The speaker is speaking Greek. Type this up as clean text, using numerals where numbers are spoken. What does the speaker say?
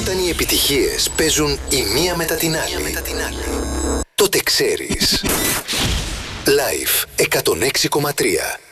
Όταν οι επιτυχίες παίζουν η μία μετά την άλλη, τότε ξέρεις. Live 106,3.